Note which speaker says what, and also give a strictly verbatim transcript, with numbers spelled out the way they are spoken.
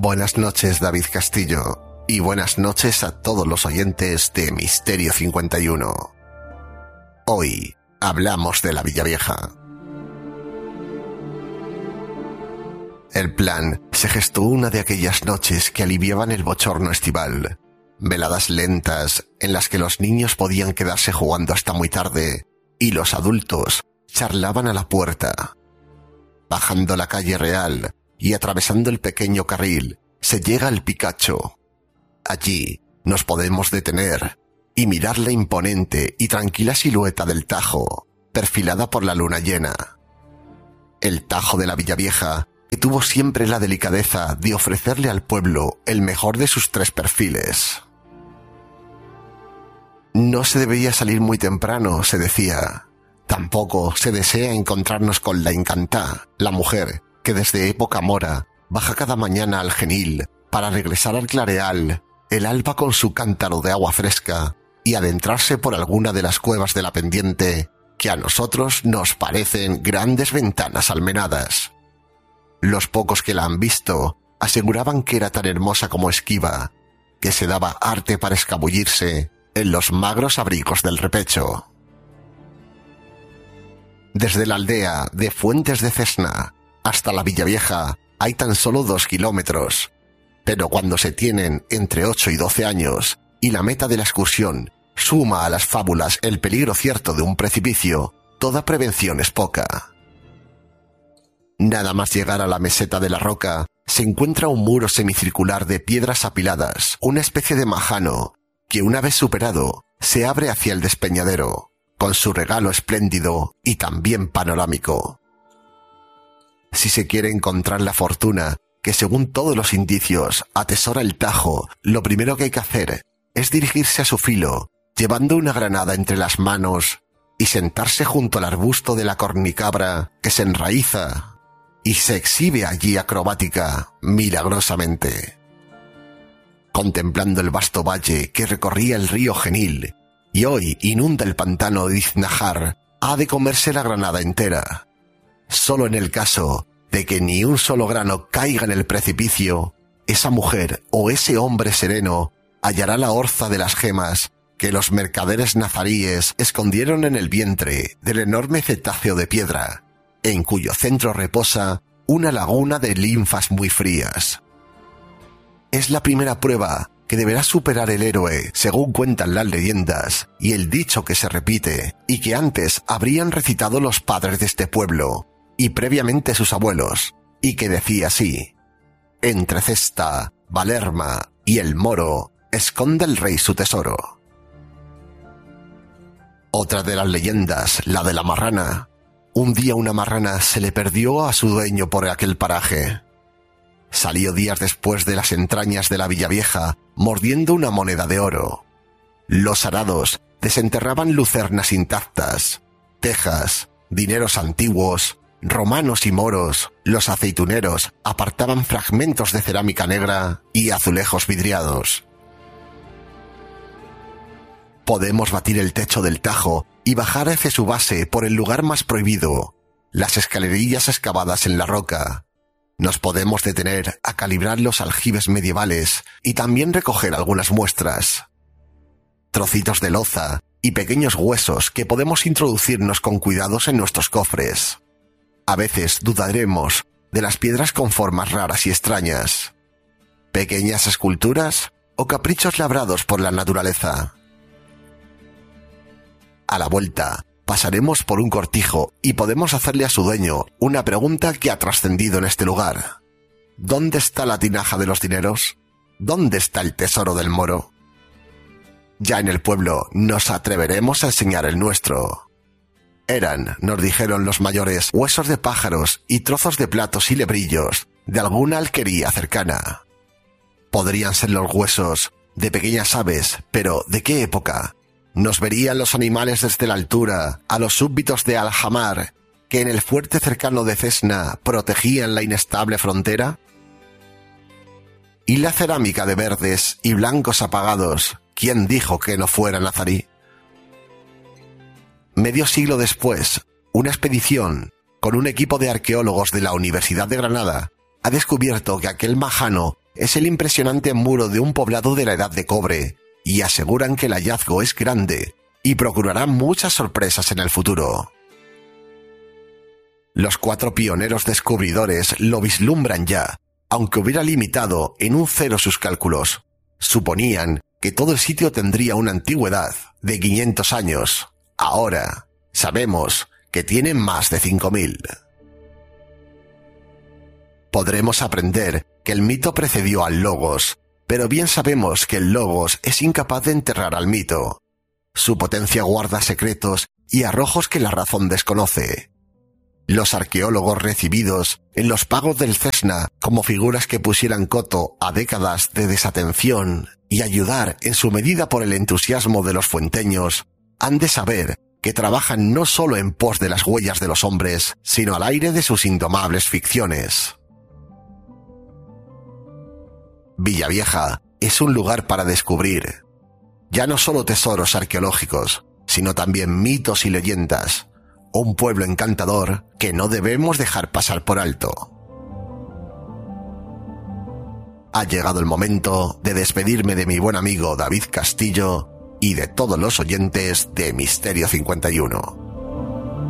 Speaker 1: Buenas noches, David Castillo, y buenas noches a todos los oyentes de Misterio cincuenta y uno. Hoy hablamos de la Villavieja. El plan se gestó una de aquellas noches que aliviaban el bochorno estival. Veladas lentas en las que los niños podían quedarse jugando hasta muy tarde y los adultos charlaban a la puerta. Bajando la calle Real y atravesando el pequeño carril, se llega al Picacho. Allí nos podemos detener y mirar la imponente y tranquila silueta del Tajo, perfilada por la luna llena. El Tajo de la Villavieja, que tuvo siempre la delicadeza de ofrecerle al pueblo el mejor de sus tres perfiles. No se debería salir muy temprano, se decía. Tampoco se desea encontrarnos con la Incantá, la mujer que desde época mora baja cada mañana al Genil para regresar al clareal, el alba con su cántaro de agua fresca y adentrarse por alguna de las cuevas de la pendiente que a nosotros nos parecen grandes ventanas almenadas. Los pocos que la han visto aseguraban que era tan hermosa como esquiva, que se daba arte para escabullirse en los magros abrigos del repecho. Desde la aldea de Fuentes de Cesna hasta la Villavieja hay tan solo dos kilómetros, pero cuando se tienen entre ocho y doce años y la meta de la excursión suma a las fábulas el peligro cierto de un precipicio, toda prevención es poca. Nada más llegar a la meseta de la Roca, se encuentra un muro semicircular de piedras apiladas, una especie de majano, que una vez superado, se abre hacia el despeñadero, con su regalo espléndido y también panorámico. Si se quiere encontrar la fortuna, que según todos los indicios atesora el Tajo, lo primero que hay que hacer es dirigirse a su filo, llevando una granada entre las manos y sentarse junto al arbusto de la cornicabra que se enraiza y se exhibe allí acrobática, milagrosamente. Contemplando el vasto valle que recorría el río Genil y hoy inunda el pantano de Iznajar, ha de comerse la granada entera. Solo en el caso de que ni un solo grano caiga en el precipicio, esa mujer o ese hombre sereno hallará la orza de las gemas que los mercaderes nazaríes escondieron en el vientre del enorme cetáceo de piedra, en cuyo centro reposa una laguna de linfas muy frías. Es la primera prueba que deberá superar el héroe, según cuentan las leyendas, y el dicho que se repite, y que antes habrían recitado los padres de este pueblo, y previamente sus abuelos, y que decía así: entre Cesta, Valerma y el Moro, esconde el rey su tesoro. Otra de las leyendas, la de la marrana. Un día una marrana se le perdió a su dueño por aquel paraje. Salió días después de las entrañas de la Villavieja, mordiendo una moneda de oro. Los arados desenterraban lucernas intactas, tejas, dineros antiguos, romanos y moros. Los aceituneros apartaban fragmentos de cerámica negra y azulejos vidriados. Podemos batir el techo del Tajo y bajar hacia su base por el lugar más prohibido, las escalerillas excavadas en la roca. Nos podemos detener a calibrar los aljibes medievales y también recoger algunas muestras. Trocitos de loza y pequeños huesos que podemos introducirnos con cuidados en nuestros cofres. A veces dudaremos de las piedras con formas raras y extrañas. Pequeñas esculturas o caprichos labrados por la naturaleza. A la vuelta, pasaremos por un cortijo y podemos hacerle a su dueño una pregunta que ha trascendido en este lugar. ¿Dónde está la tinaja de los dineros? ¿Dónde está el tesoro del Moro? Ya en el pueblo nos atreveremos a enseñar el nuestro. Eran, nos dijeron los mayores, huesos de pájaros y trozos de platos y lebrillos de alguna alquería cercana. Podrían ser los huesos de pequeñas aves, pero ¿de qué época? ¿Nos verían los animales desde la altura a los súbditos de Alhamar, que en el fuerte cercano de Cesna protegían la inestable frontera? ¿Y la cerámica de verdes y blancos apagados, quién dijo que no fuera nazarí? Medio siglo después, una expedición, con un equipo de arqueólogos de la Universidad de Granada, ha descubierto que aquel majano es el impresionante muro de un poblado de la Edad de Cobre, y aseguran que el hallazgo es grande y procurará muchas sorpresas en el futuro. Los cuatro pioneros descubridores lo vislumbran ya, aunque hubiera limitado en un cero sus cálculos. Suponían que todo el sitio tendría una antigüedad de quinientos años. Ahora sabemos que tiene más de cinco mil. Podremos aprender que el mito precedió al Logos, pero bien sabemos que el Logos es incapaz de enterrar al mito. Su potencia guarda secretos y arrojos que la razón desconoce. Los arqueólogos recibidos en los pagos del Cesna como figuras que pusieran coto a décadas de desatención y ayudar en su medida por el entusiasmo de los fuenteños, han de saber que trabajan no solo en pos de las huellas de los hombres, sino al aire de sus indomables ficciones. Villavieja es un lugar para descubrir, ya no solo tesoros arqueológicos, sino también mitos y leyendas, un pueblo encantador que no debemos dejar pasar por alto. Ha llegado el momento de despedirme de mi buen amigo David Castillo y de todos los oyentes de Misterio cincuenta y uno.